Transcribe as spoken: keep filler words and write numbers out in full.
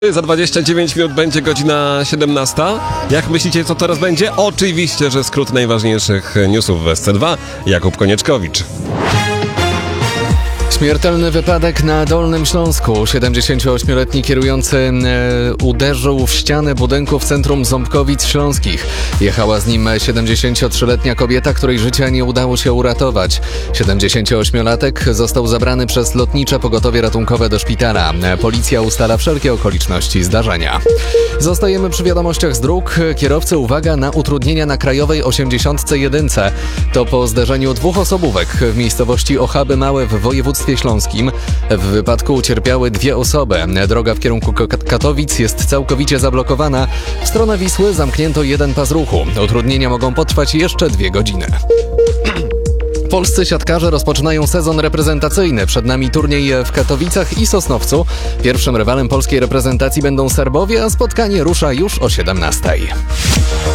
Za dwadzieścia dziewięć minut będzie godzina siedemnasta. Jak myślicie, co teraz będzie? Oczywiście, że skrót najważniejszych newsów w S C dwa. Jakub Konieczkowicz. Śmiertelny wypadek na Dolnym Śląsku. siedemdziesięcioośmioletni kierujący e, uderzył w ścianę budynku w centrum Ząbkowic Śląskich. Jechała z nim siedemdziesięciotrzyletnia kobieta, której życia nie udało się uratować. siedemdziesięcioośmiolatek został zabrany przez lotnicze pogotowie ratunkowe do szpitala. Policja ustala wszelkie okoliczności zdarzenia. Zostajemy przy wiadomościach z dróg. Kierowcy, uwaga na utrudnienia na krajowej osiemdziesiątce jeden. To po zderzeniu dwóch osobówek w miejscowości Ochaby Małe w województwie śląskim. W wypadku ucierpiały dwie osoby. Droga w kierunku Katowic jest całkowicie zablokowana. W stronę Wisły zamknięto jeden pas ruchu. Utrudnienia mogą potrwać jeszcze dwie godziny. Polscy siatkarze rozpoczynają sezon reprezentacyjny. Przed nami turniej w Katowicach i Sosnowcu. Pierwszym rywalem polskiej reprezentacji będą Serbowie, a spotkanie rusza już o siedemnastej.